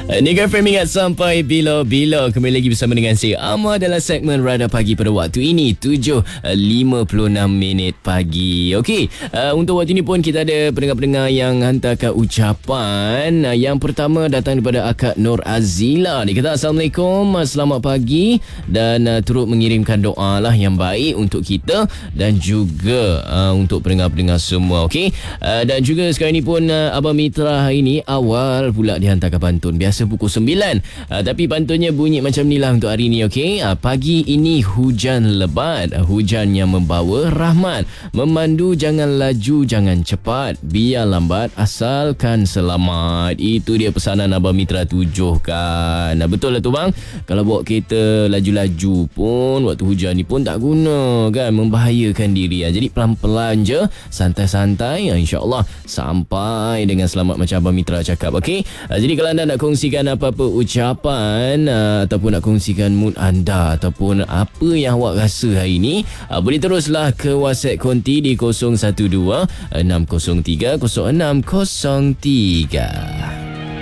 Nigar Frame ingat sampai bila-bila. Kembali lagi bersama dengan saya Amar dalam segmen Radar Pagi pada waktu ini 7.56 pagi. Okey, untuk waktu ini pun kita ada pendengar-pendengar yang hantarkan ucapan. Yang pertama datang daripada Akak Nur Azila. Dia kata Assalamualaikum, selamat pagi, dan turut mengirimkan doa lah yang baik untuk kita dan juga untuk pendengar-pendengar semua. Okey, dan juga sekarang ini pun Abang Mitra hari ini awal pula dihantarkan pantun. Biasa pukul 9, tapi pantunnya bunyi macam ni lah untuk hari ini. Okey, pagi ini hujan lebat, hujan yang membawa rahmat, memandu jangan laju jangan cepat, biar lambat asalkan selamat. Itu dia pesanan Abang Mitra tujuhkan. Betul lah tu bang, kalau bawa kereta laju-laju pun waktu hujan ni pun tak guna kan, membahayakan diri. Jadi pelan-pelan je, santai-santai, insya-Allah sampai dengan selamat macam Abang Mitra cakap. Okey, jadi kalau anda nak kongsikan apa-apa ucapan ataupun nak kongsikan mood anda ataupun apa yang awak rasa hari ini, boleh teruslah ke WhatsApp konti di 012 603 0603.